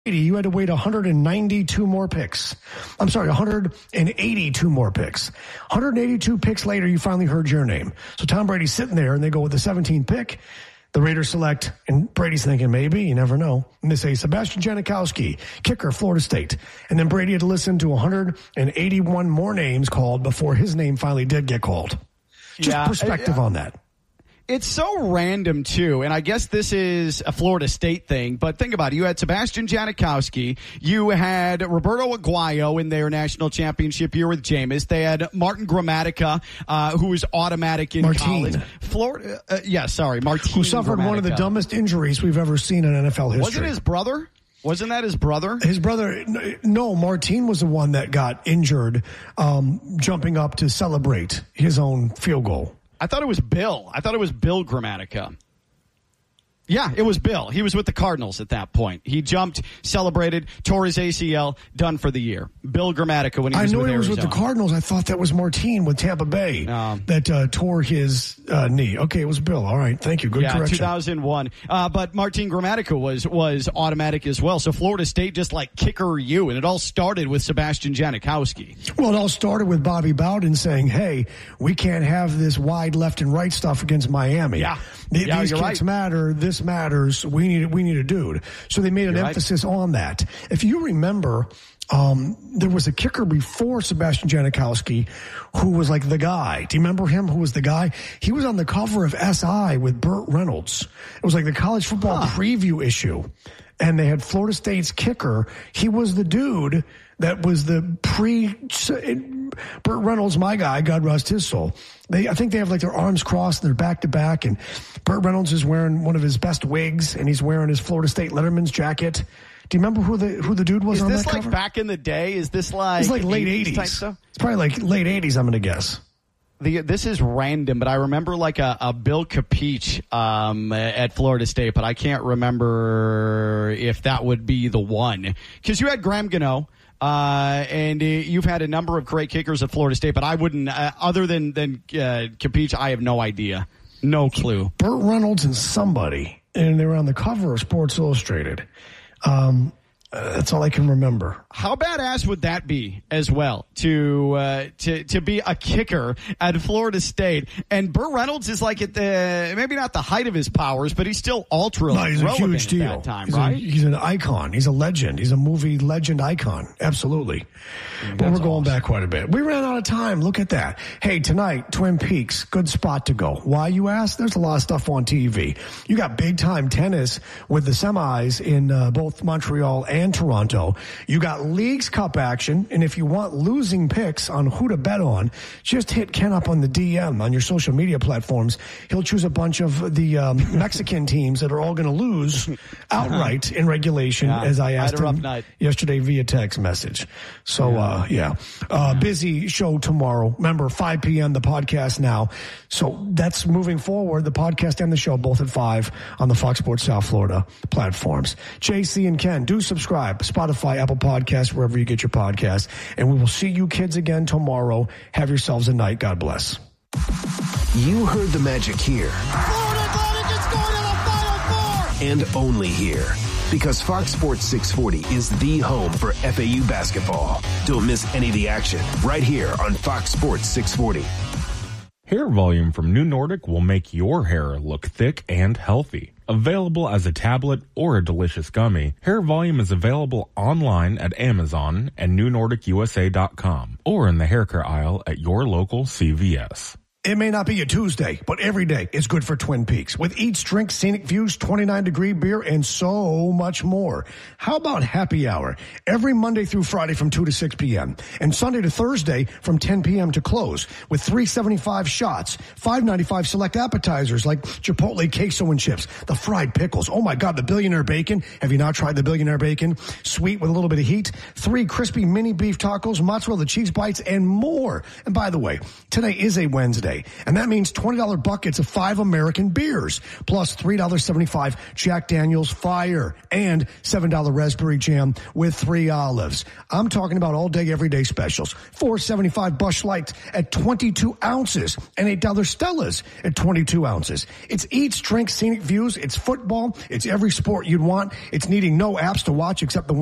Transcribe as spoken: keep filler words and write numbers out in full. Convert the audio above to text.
You had to wait one hundred ninety-two more picks. I'm sorry, one hundred eighty-two more picks. one hundred eighty-two picks later, you finally heard your name. So Tom Brady's sitting there, and they go with the seventeenth pick. The Raiders select, and Brady's thinking, maybe, you never know. And they say, Sebastian Janikowski, kicker, Florida State. And then Brady had to listen to one hundred eighty-one more names called before his name finally did get called. Just yeah, perspective uh, on that. It's so random, too, and I guess this is a Florida State thing, but think about it. You had Sebastian Janikowski. You had Roberto Aguayo in their national championship year with Jameis. They had Martin Gramatica, uh, who was automatic in Martin. college. Florida, uh, yeah, sorry, Martin Who suffered Gramatica. one of the dumbest injuries we've ever seen in N F L history. Wasn't his brother? Wasn't that his brother? His brother, no, Martin was the one that got injured um, jumping up to celebrate his own field goal. I thought it was Bill. I thought it was Bill Gramatica. Yeah, it was Bill. He was with the Cardinals at that point. He jumped, celebrated, tore his A C L, done for the year. Bill Gramatica when he was I know with he was Arizona. with the Cardinals. I thought that was Martin with Tampa Bay um, that uh, tore his uh, knee. Okay, it was Bill. All right, thank you. Good yeah, correction. two thousand one. Uh, but Martin Gramatica was was automatic as well. So Florida State just like kicker you, and it all started with Sebastian Janikowski. Well, it all started with Bobby Bowden saying, hey, we can't have this wide left and right stuff against Miami. Yeah. Th- yeah These you're kicks right. matter. This matters. We need we need a dude. So they made an You're emphasis right. on that. If you remember, um, there was a kicker before Sebastian Janikowski who was like the guy. Do you remember him? Who was the guy? He was on the cover of S I with Burt Reynolds. It was like the college football huh. preview issue. And they had Florida State's kicker. He was the dude that was the pre Burt Reynolds, my guy, God rest his soul. They, I think they have like their arms crossed and they're back to back. And Burt Reynolds is wearing one of his best wigs and he's wearing his Florida State Letterman's jacket. Do you remember who the who the dude was is on that this like cover? Back in the day? Is this like it's like late eighties eighties type stuff? It's probably like late eighties. I'm going to guess. The, this is random, but I remember like a, a Bill Capiche um, at Florida State, but I can't remember if that would be the one. Because you had Graham Gano, uh, and uh, you've had a number of great kickers at Florida State, but I wouldn't, uh, other than, than uh, Capiche, I have no idea. No clue. Burt Reynolds and somebody, and they were on the cover of Sports Illustrated. Um Uh, that's all I can remember. How badass would that be as well to uh, to to be a kicker at Florida State? And Burt Reynolds is like at the maybe not the height of his powers, but he's still ultra no, he's a relevant huge deal. At that time, he's right? A, he's an icon. He's a legend. He's a movie legend icon. Absolutely. Mm, but we're going awesome. back quite a bit. We ran out of time. Look at that. Hey, tonight, Twin Peaks, good spot to go. Why, you ask? There's a lot of stuff on T V. You got big time tennis with the semis in uh, both Montreal and and Toronto. You got Leagues Cup action, and if you want losing picks on who to bet on, just hit Ken up on the D M on your social media platforms. He'll choose a bunch of the um, Mexican teams that are all going to lose outright in regulation, yeah, as I asked him night. yesterday via text message. So, yeah, uh, yeah. Uh, busy show tomorrow. Remember, five p.m., the podcast now. So that's moving forward, the podcast and the show, both at five on the Fox Sports South Florida platforms. J C and Ken, do subscribe. Spotify, Apple Podcasts, wherever you get your podcasts. And we will see you kids again tomorrow. Have yourselves a night. God bless. You heard the magic here. Florida Atlantic is going to the Final Four! And only here. Because Fox Sports six forty is the home for F A U basketball. Don't miss any of the action right here on Fox Sports six forty. Hair volume from New Nordic will make your hair look thick and healthy. Available as a tablet or a delicious gummy, Hair Volume is available online at Amazon and new nordic u s a dot com or in the hair care aisle at your local C V S. It may not be a Tuesday, but every day is good for Twin Peaks. With Eats, Drinks, Scenic Views, twenty-nine degree beer, and so much more. How about happy hour? Every Monday through Friday from two to six p.m. and Sunday to Thursday from ten p.m. to close with three seventy-five shots, five ninety-five select appetizers like Chipotle queso and chips, the fried pickles. Oh my God, the Billionaire Bacon. Have you not tried the Billionaire Bacon? Sweet with a little bit of heat. Three crispy mini beef tacos, mozzarella cheese bites, and more. And by the way, today is a Wednesday. day. And that means twenty dollars buckets of five American beers, plus three dollars and seventy-five cents Jack Daniel's Fire, and seven dollars raspberry jam with three olives. I'm talking about all day, everyday specials. four dollars and seventy-five cents Busch Lights at twenty-two ounces, and eight dollars Stellas at twenty-two ounces. It's eats, drinks, scenic views. It's football. It's every sport you'd want. It's needing no apps to watch except the